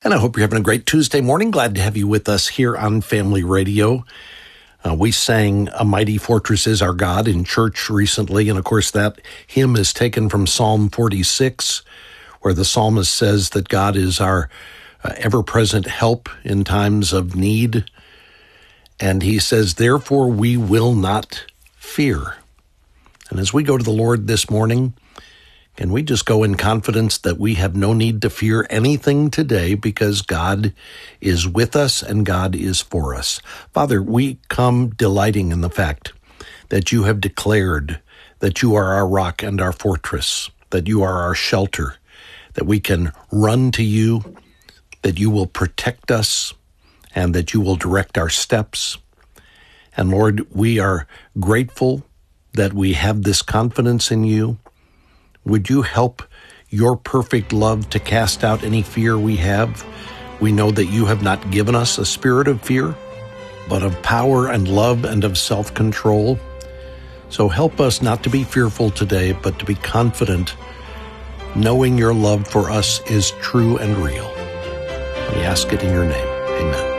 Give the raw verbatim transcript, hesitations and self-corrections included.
And I hope you're having a great Tuesday morning. Glad to have you with us here on Family Radio. Uh, we sang A Mighty Fortress Is Our God in church recently, and of course that hymn is taken from Psalm forty-six, where the psalmist says that God is our uh, ever-present help in times of need. And he says, therefore we will not fear. And as we go to the Lord this morning, can we just go in confidence that we have no need to fear anything today because God is with us and God is for us? Father, we come delighting in the fact that you have declared that you are our rock and our fortress, that you are our shelter, that we can run to you, that you will protect us, and that you will direct our steps. And Lord, we are grateful that we have this confidence in you. Would you help your perfect love to cast out any fear we have? We know that you have not given us a spirit of fear, but of power and love and of self-control. So help us not to be fearful today, but to be confident, knowing your love for us is true and real. We ask it in your name. Amen.